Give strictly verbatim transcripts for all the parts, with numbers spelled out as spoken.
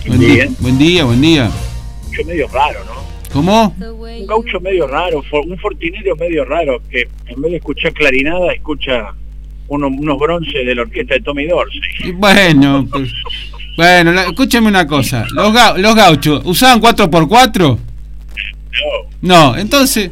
Buen día, buen día, buen día. Un gaucho medio raro, ¿no? ¿Cómo? Un gaucho medio raro, un fortinero medio raro, que en vez de escuchar clarinada, escucha uno, unos bronces de la orquesta de Tommy Dorsey. Y bueno, pues, bueno, la, escúchame una cosa. Los, ga, los gauchos, ¿usaban cuatro por cuatro? No. No, entonces,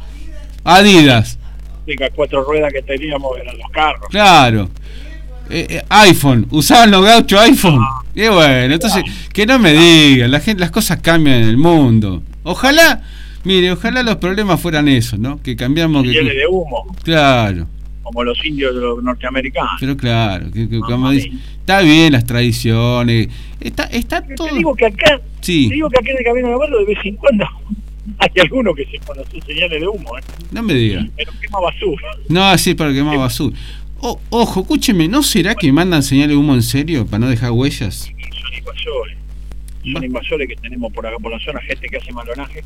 Adidas. Las cuatro ruedas que teníamos eran los carros. Claro. Eh, eh, iPhone, ¿usaban los gauchos iPhone? Ah, y bueno, entonces, ah. que no me digan, la gente, las cosas cambian en el mundo. Ojalá, mire, ojalá los problemas fueran esos, ¿no? Que cambiamos... Que, que, de humo. Claro. Como los indios de los norteamericanos. Pero claro, que, que, Ah, como dice, está bien las tradiciones, está, está todo... Te digo que acá, sí. te digo que acá en el Camino de Barro de vez en cuando hay algunos que se conocen señales de humo, ¿eh? No me diga. Pero quema basura. No, así para quemar basura. Oh, ojo, escúcheme, ¿no será que mandan señales de humo en serio para no dejar huellas? Son invasores. Son Va. invasores que tenemos por acá por la zona, gente que hace malonaje.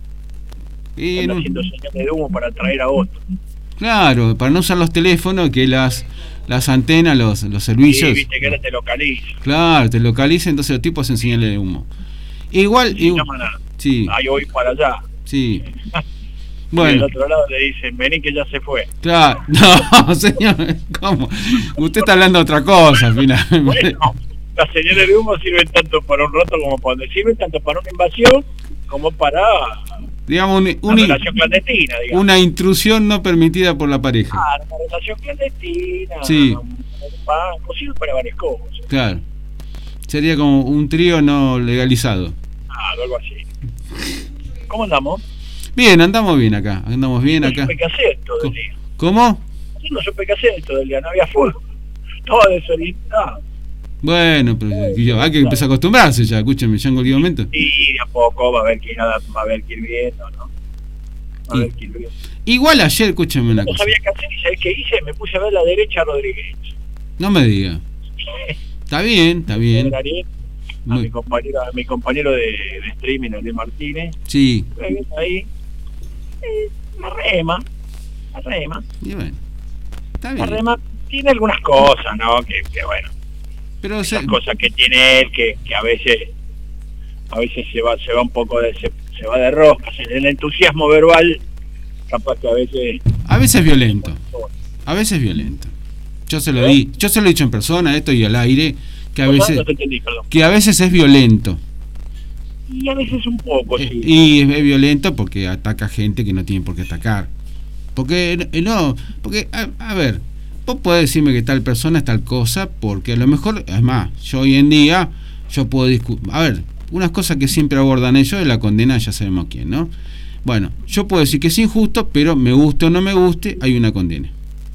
Y están no... haciendo señales de humo para atraer a otros. Claro, para no usar los teléfonos, que las las antenas, los, los servicios... Sí, viste que ahora te localiza. Claro, te localiza, entonces los tipos hacen señales de humo. Igual... Y igual sí. Ahí voy para allá. Sí. Bueno. Y del otro lado le dicen, vení que ya se fue. Claro, no, señor, ¿cómo? Usted está hablando de otra cosa, finalmente. Bueno, las señales de humo sirven tanto para un rato como para... Sirven tanto para una invasión como para... Digamos, un, una un, relación clandestina, digamos. Una intrusión no permitida por la pareja. Ah, una relación clandestina. Sí. Un, un banco, sirve para varias cosas. Claro. Sería como un trío no legalizado. Ah, algo así. ¿Cómo andamos? Bien, andamos bien acá, andamos bien no acá. No supe qué hacer todo el día. ¿Cómo? No supe qué hacer todo el día, no había fútbol. Todo desorientado. Bueno, pero yo, hay que empezar a acostumbrarse ya, escúcheme, ya en cualquier momento. Y de a poco va a haber que ir, va a haber que ir viendo, ¿no? Va a y, haber que ir viendo. Igual ayer, escúcheme una no cosa. No sabía qué hacer y ¿sabés qué hice? Me puse a ver la derecha a Rodríguez. No me diga. Está bien, está bien. A mi compañero, a mi compañero de, de streaming, el de Martínez. Sí. Ahí. Eh, la rema. La rema. Y bueno. Está bien. La rema tiene algunas cosas, ¿no? Que, que bueno. Pero esas se... cosas que tiene él, que, que a veces a veces se va se va un poco de se, se va de rosca, el entusiasmo verbal capaz que a veces a veces es violento. A veces es violento. Yo se lo ¿Eh? di, yo se lo he dicho en persona, esto y al aire, que a veces no te entendí, que a veces es violento. Y a veces un poco, eh, sí. Y es violento porque ataca gente que no tiene por qué atacar. Porque no, porque a, a ver, vos podés decirme que tal persona es tal cosa, porque a lo mejor, es más, yo hoy en día, yo puedo discutir, a ver, unas cosas que siempre abordan ellos es la condena, ya sabemos quién, ¿no? Bueno, yo puedo decir que es injusto, pero me guste o no me guste, hay una condena.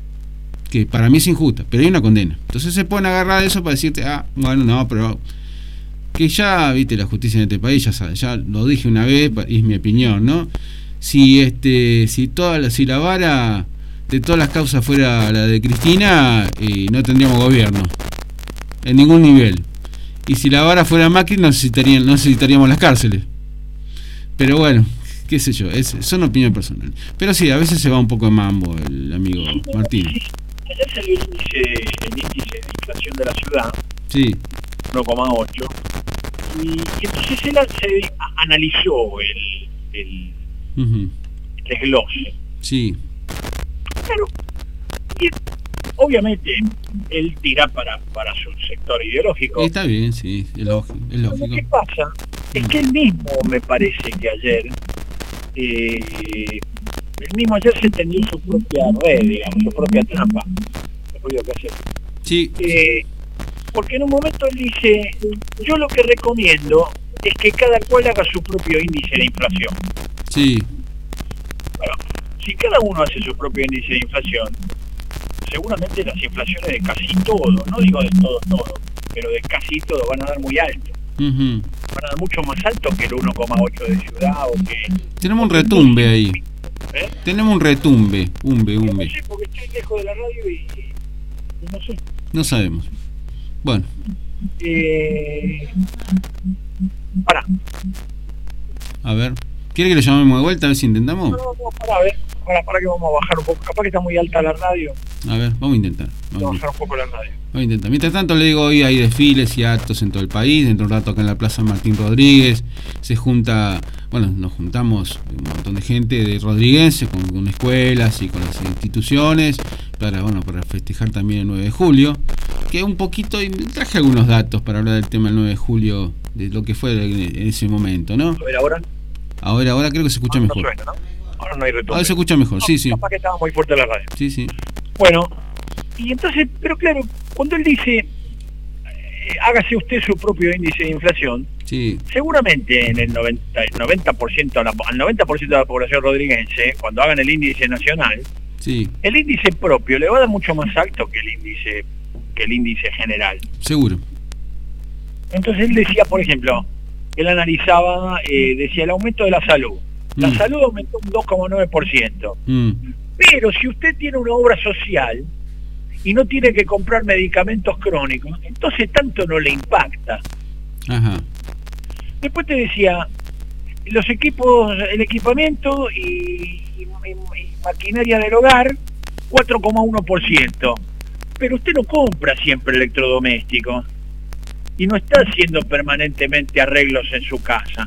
Que para mí es injusta, pero hay una condena. Entonces se pueden agarrar de eso para decirte, ah, bueno, no, pero... Que ya, viste, la justicia en este país, ya sabe, ya lo dije una vez, y es mi opinión, ¿no? Si este, si toda la, si la vara de todas las causas fuera la de Cristina, eh, no tendríamos gobierno en ningún nivel. Y si la vara fuera Macri, no necesitarían, no necesitaríamos las cárceles. Pero bueno, qué sé yo, es, son opiniones personales. Pero sí, a veces se va un poco de mambo el amigo Martín. Ayer salió el índice, el índice de inflación de la ciudad, sí, uno coma ocho, y, y entonces él se analizó el, el, uh-huh. el desglose. Sí. Claro, y obviamente él tira para, para su sector ideológico. Está bien, sí, es lógico. Es lógico. Lo que pasa es que él mismo, me parece que ayer, eh, el mismo ayer se tendió su propia red, digamos, su propia trampa. El ruido que hace. Sí. Eh, porque en un momento él dice, yo lo que recomiendo es que cada cual haga su propio índice de inflación. Sí. Bueno, si cada uno hace su propio índice de inflación, seguramente las inflaciones de casi todo, no digo de todo, todo, pero de casi todo van a dar muy alto. Uh-huh. Van a dar mucho más alto que el uno coma ocho de ciudad o que... Tenemos un retumbe ahí. ¿Eh? Tenemos un retumbe, umbe, umbe. No sé, porque estoy lejos de la radio y, y no sé. No sabemos. Bueno. Eh... Pará. A ver. ¿Quiere que lo llamemos de vuelta a ver si intentamos? No, no, no, para ver. Para, para que vamos a bajar un poco. Capaz que está muy alta la radio. A ver, vamos a intentar. Vamos, vamos a bajar un poco la radio. Vamos a intentar. Mientras tanto, le digo, hoy hay desfiles y actos en todo el país. Dentro de un rato acá en la Plaza Martín Rodríguez se junta, bueno, nos juntamos un montón de gente de rodriguenses con, con escuelas y con las instituciones para, bueno, para festejar también el nueve de julio. Que un poquito, y traje algunos datos para hablar del tema del nueve de julio, de lo que fue en, en ese momento, ¿no? A ver, ahora. Ahora, ahora creo que se escucha ahora mejor. No suena, ¿no? Ahora no hay retorno. Ahora se escucha mejor, no, sí, sí. Capaz que estaba muy fuerte la radio. Sí, sí. Bueno, y entonces, pero claro, cuando él dice, eh, hágase usted su propio índice de inflación, sí, seguramente en el noventa, noventa por ciento de la, al noventa por ciento de la población rodriguense, cuando hagan el índice nacional, sí, el índice propio le va a dar mucho más alto que el índice que el índice general. seguro. Entonces él decía, por ejemplo, él analizaba, eh, decía el aumento de la salud. La Mm. salud aumentó un dos coma nueve por ciento. Mm. Pero si usted tiene una obra social y no tiene que comprar medicamentos crónicos, entonces tanto no le impacta. Ajá. Después te decía, los equipos, el equipamiento y, y- y maquinaria del hogar, cuatro coma uno por ciento. Pero usted no compra siempre electrodomésticos y no está haciendo permanentemente arreglos en su casa.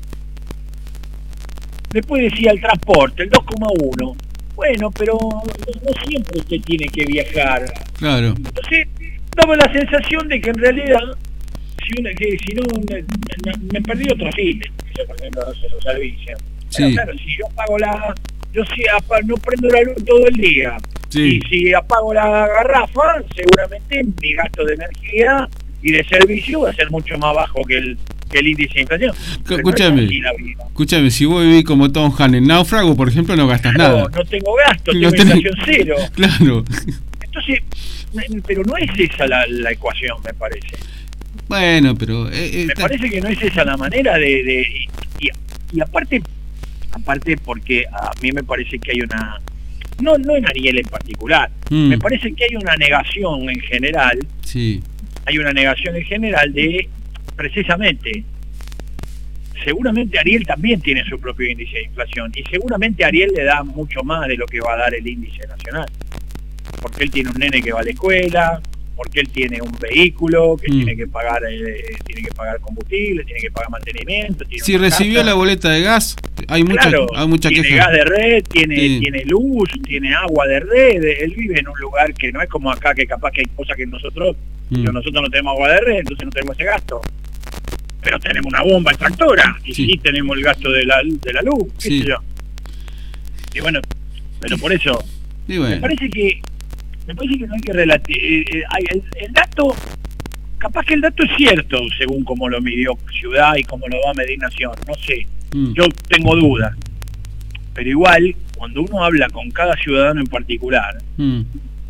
Después decía el transporte, el dos coma uno. Bueno, pero no, no siempre usted tiene que viajar. Claro. Entonces, daba la sensación de que en realidad, si, una, que, si no, me, me- me perdí otro fin, yo por ejemplo no sé los servicios. Pero Sí. claro, si yo apago la, yo si apa- no prendo la luz todo el día, Sí. y si apago la garrafa, seguramente mi gasto de energía y de servicio va a ser mucho más bajo que el, que el índice de inflación. Pero no es Escúchame. así la vida. Escúchame, si vos vivís como Tom Hanks en Náufrago, por ejemplo, no gastas No, nada. no tengo gasto, No tengo tenés- inflación cero. Claro. Entonces, me- pero no es esa la, la ecuación, me parece. Bueno, pero... eh, eh, Me está- parece que no es esa la manera de... de y, y- y aparte, aparte porque a mí me parece que hay una... No, no en Ariel en particular. Mm. Me parece que hay una negación en general, Sí, hay una negación en general de, precisamente, seguramente Ariel también tiene su propio índice de inflación y seguramente Ariel le da mucho más de lo que va a dar el índice nacional. Porque él tiene un nene que va a la escuela, porque él tiene un vehículo que Mm. tiene que pagar eh, tiene que pagar combustible, tiene que pagar mantenimiento. Tiene si una recibió casa. la boleta de gas, hay mucha, Claro, hay mucha tiene queja. gas de red, tiene, Sí. tiene luz, tiene agua de red. Él vive en un lugar que no es como acá, que capaz que hay cosas que nosotros, Mm. pero nosotros no tenemos agua de red, entonces no tenemos ese gasto. Pero tenemos una bomba extractora y Sí. sí, tenemos el gasto de la, de la luz, qué Sí. sé yo. Y bueno, pero por eso, Y me bueno, parece que me parece que no hay que relativizar. El, el dato, capaz que el dato es cierto, según como lo midió Ciudad y como lo va a medir Nación, no sé. mm, Yo tengo dudas, pero igual cuando uno habla con cada ciudadano en particular, mm,